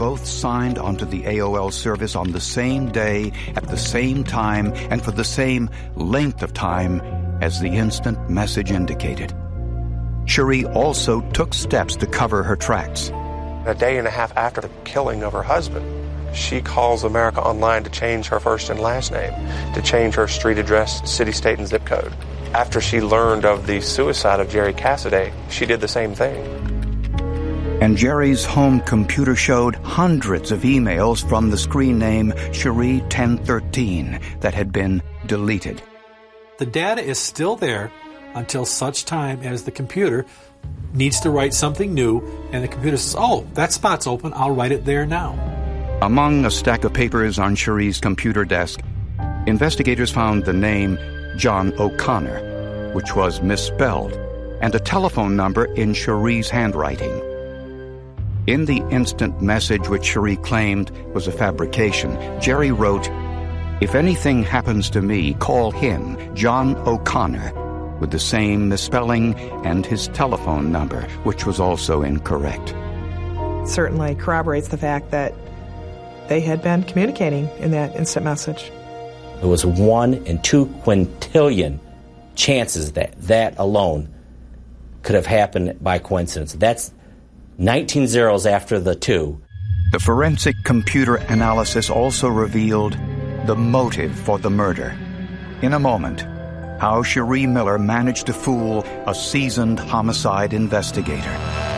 both signed onto the AOL service on the same day, at the same time, and for the same length of time as the instant message indicated. Cherie also took steps to cover her tracks. A day and a half after the killing of her husband, she calls America Online to change her first and last name, to change her street address, city, state, and zip code. After she learned of the suicide of Jerry Cassaday, she did the same thing. And Jerry's home computer showed hundreds of emails from the screen name Cherie 1013 that had been deleted. The data is still there until such time as the computer needs to write something new, and the computer says, oh, that spot's open, I'll write it there now. Among a stack of papers on Cherie's computer desk, investigators found the name John O'Connor, which was misspelled, and a telephone number in Cherie's handwriting. In the instant message which Cherie claimed was a fabrication, Jerry wrote, "If anything happens to me, call him, John O'Connor," with the same misspelling and his telephone number, which was also incorrect. Certainly corroborates the fact that they had been communicating in that instant message. There was 1 in 2 quintillion chances that that alone could have happened by coincidence. That's 19 zeros after the 2. The forensic computer analysis also revealed the motive for the murder. In a moment, how Cherie Miller managed to fool a seasoned homicide investigator.